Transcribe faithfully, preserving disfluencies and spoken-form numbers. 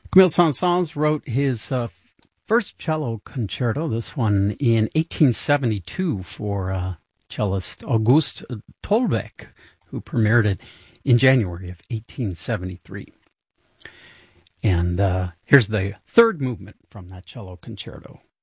Camille Saint-Saëns wrote his uh, first cello concerto, this one in eighteen seventy-two, for uh, cellist August Tolbeck, who premiered it in January of eighteen seventy-three. And uh, here's the third movement from that cello concerto.